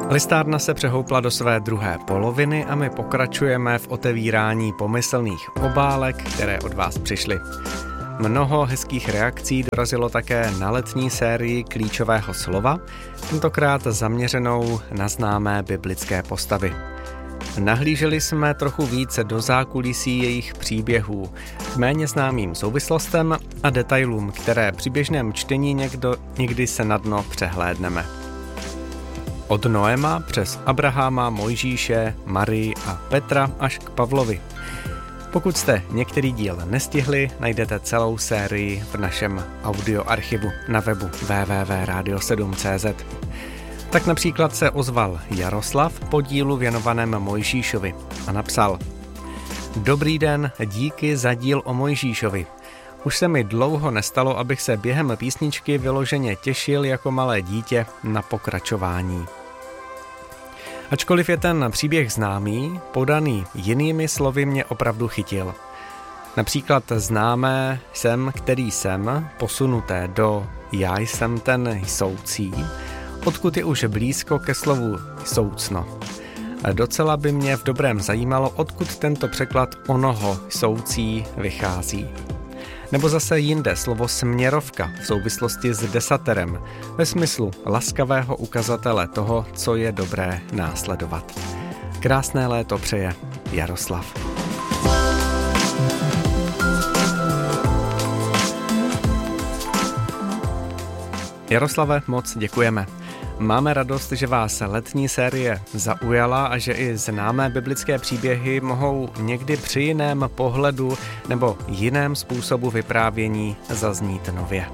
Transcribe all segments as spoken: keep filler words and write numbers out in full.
Listárna se přehoupla do své druhé poloviny a my pokračujeme v otevírání pomyslných obálek, které od vás přišly. Mnoho hezkých reakcí dorazilo také na letní sérii klíčového slova, tentokrát zaměřenou na známé biblické postavy. Nahlíželi jsme trochu více do zákulisí jejich příběhů, k méně známým souvislostem a detailům, které při běžném čtení někdo, někdy se na dno přehlédneme. Od Noema přes Abrahama, Mojžíše, Marii a Petra až k Pavlovi. Pokud jste některý díl nestihli, najdete celou sérii v našem audioarchivu na webu w w w tečka radio sedm tečka c z. Tak například se ozval Jaroslav po dílu věnovaném Mojžíšovi a napsal: Dobrý den, díky za díl o Mojžíšovi. Už se mi dlouho nestalo, abych se během písničky vyloženě těšil jako malé dítě na pokračování. Ačkoliv je ten příběh známý, podaný jinými slovy mě opravdu chytil. Například známé jsem, který jsem, posunuté do já jsem ten jsoucí, odkud je už blízko ke slovu jsoucno. Docela by mě v dobrém zajímalo, odkud tento překlad onoho jsoucí vychází. Nebo zase jinde slovo směrovka v souvislosti s desaterem, ve smyslu laskavého ukazatele toho, co je dobré následovat. Krásné léto přeje Jaroslav. Jaroslave, moc děkujeme. Máme radost, že vás letní série zaujala a že i známé biblické příběhy mohou někdy při jiném pohledu nebo jiném způsobu vyprávění zaznít nově.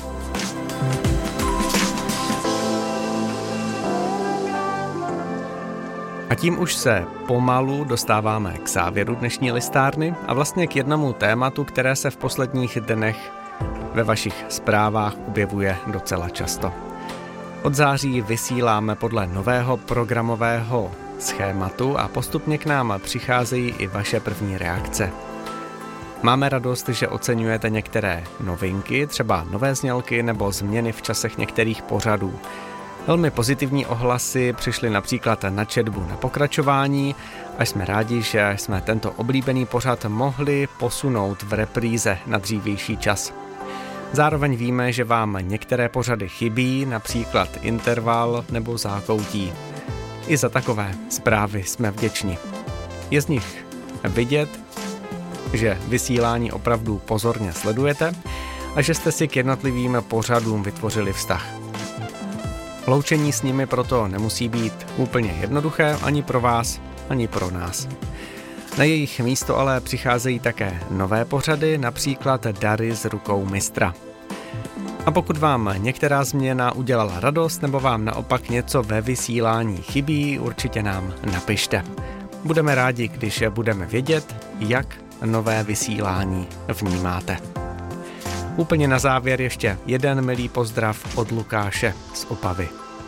A tím už se pomalu dostáváme k závěru dnešní listárny a vlastně k jednomu tématu, které se v posledních dnech ve vašich zprávách objevuje docela často. Od září vysíláme podle nového programového schématu a postupně k nám přicházejí i vaše první reakce. Máme radost, že oceňujete některé novinky, třeba nové znělky nebo změny v časech některých pořadů. Velmi pozitivní ohlasy přišly například na četbu na pokračování a jsme rádi, že jsme tento oblíbený pořad mohli posunout v repríze na dřívější čas. Zároveň víme, že vám některé pořady chybí, například interval nebo zákoutí. I za takové zprávy jsme vděční. Je z nich vidět, že vysílání opravdu pozorně sledujete a že jste si k jednotlivým pořadům vytvořili vztah. Loučení s nimi proto nemusí být úplně jednoduché ani pro vás, ani pro nás. Na jejich místo ale přicházejí také nové pořady, například Dary z rukou mistra. A pokud vám některá změna udělala radost nebo vám naopak něco ve vysílání chybí, určitě nám napište. Budeme rádi, když budeme vědět, jak nové vysílání vnímáte. Úplně na závěr ještě jeden milý pozdrav od Lukáše z Opavy.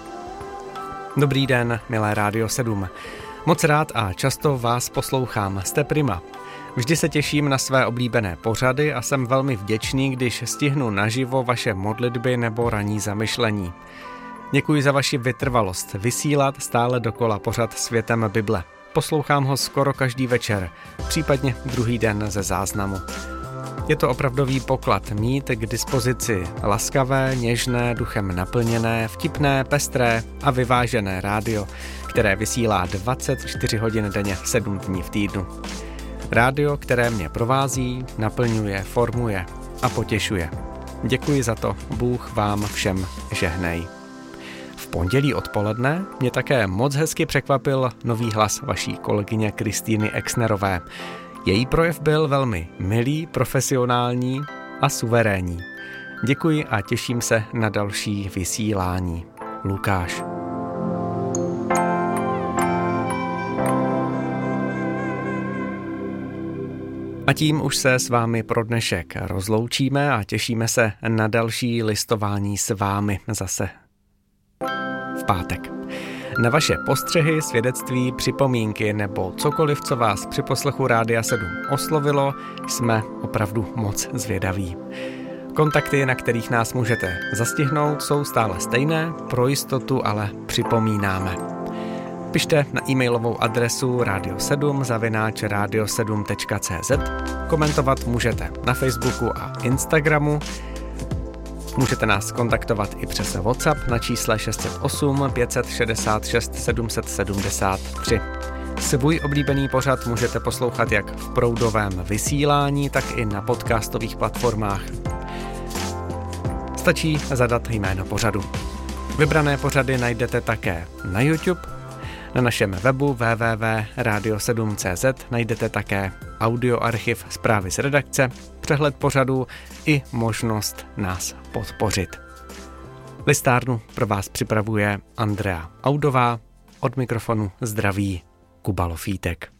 Dobrý den, milé Rádio sedm. Moc rád a často vás poslouchám, jste prima. Vždy se těším na své oblíbené pořady a jsem velmi vděčný, když stihnu naživo vaše modlitby nebo ranní zamyšlení. Děkuji za vaši vytrvalost vysílat stále dokola pořad Světem Bible. Poslouchám ho skoro každý večer, případně druhý den ze záznamu. Je to opravdový poklad mít k dispozici laskavé, něžné, duchem naplněné, vtipné, pestré a vyvážené rádio, které vysílá dvacet čtyři hodin denně, sedm dní v týdnu. Rádio, které mě provází, naplňuje, formuje a potěšuje. Děkuji za to, Bůh vám všem žehnej. V pondělí odpoledne mě také moc hezky překvapil nový hlas vaší kolegyně Kristýny Exnerové. Její projev byl velmi milý, profesionální a suverénní. Děkuji a těším se na další vysílání. Lukáš. A tím už se s vámi pro dnešek rozloučíme a těšíme se na další listování s vámi zase v pátek. Na vaše postřehy, svědectví, připomínky nebo cokoliv, co vás při poslechu Rádia sedm oslovilo, jsme opravdu moc zvědaví. Kontakty, na kterých nás můžete zastihnout, jsou stále stejné, pro jistotu ale připomínáme. Pište na e-mailovou adresu radio sedm zavináč radio sedm tečka cé zet. Komentovat můžete na Facebooku a Instagramu. Můžete nás kontaktovat i přes WhatsApp na čísle šest set osm pět set šedesát šest sedm set sedmdesát tři. Svůj oblíbený pořad můžete poslouchat jak v proudovém vysílání, tak i na podcastových platformách. Stačí zadat jméno pořadu. Vybrané pořady najdete také na YouTube. Na našem webu w w w tečka radio sedm tečka cé zet najdete také audioarchiv zprávy z redakce, přehled pořadů i možnost nás podpořit. Listárnu pro vás připravuje Andrea Audová, od mikrofonu zdraví Kuba Lofítek.